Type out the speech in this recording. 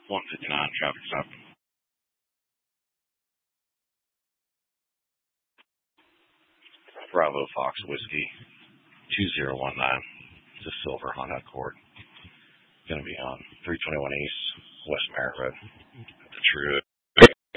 159 traffic stop. Bravo Fox Whiskey 2019. It's a silver Honda Accord. Going to be on 321 East West Merritt Road at the True.